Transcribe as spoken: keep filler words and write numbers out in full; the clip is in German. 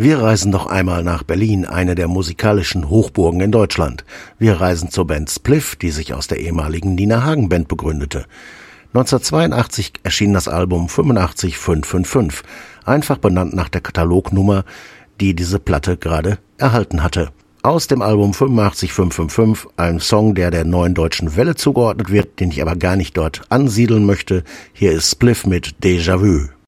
Wir reisen noch einmal nach Berlin, eine der musikalischen Hochburgen in Deutschland. Wir reisen zur Band Spliff, die sich aus der ehemaligen Nina Hagen Band begründete. neunzehnhundertzweiundachtzig erschien das Album fünfundachtzig fünf fünf fünf, einfach benannt nach der Katalognummer, die diese Platte gerade erhalten hatte. Aus dem Album fünfundachtzig fünf fünf fünf, ein Song, der der Neuen Deutschen Welle zugeordnet wird, den ich aber gar nicht dort ansiedeln möchte. Hier ist Spliff mit Déjà Vu.